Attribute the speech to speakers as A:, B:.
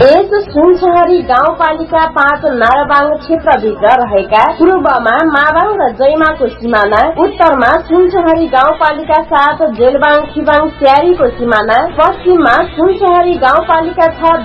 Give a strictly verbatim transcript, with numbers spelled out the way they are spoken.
A: यस सुनसहरी गाउँपालिका पाँच नाराबाङ क्षेत्रभित्र रहेका पूर्वमा माबाङ र जैमाको सिमाना, उत्तरमा सुनसहरी गाउँपालिका साथ जेलबाङ खिबाङ स्यारीको सिमाना, पश्चिममा सुनसहरी गाउँपालिका छ